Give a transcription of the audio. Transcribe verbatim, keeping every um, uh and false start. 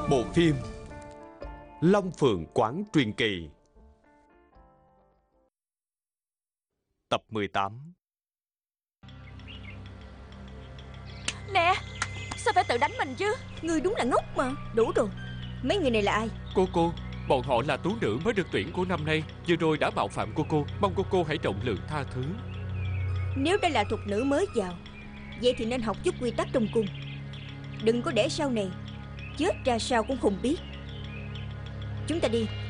Bộ phim Long Phượng Quán Truyền Kỳ, tập mười tám. Nè, sao phải tự đánh mình chứ? Ngươi đúng là ngốc mà. Đủ rồi. Mấy người này là ai? Cô cô, bọn họ là tú nữ mới được tuyển của năm nay. Vừa rồi đã mạo phạm cô cô. Mong cô cô hãy trọng lượng tha thứ. Nếu đây là thục nữ mới vào, vậy thì nên học chút quy tắc trong cung. Đừng có để sau này chết ra sao cũng không biết. Chúng ta đi.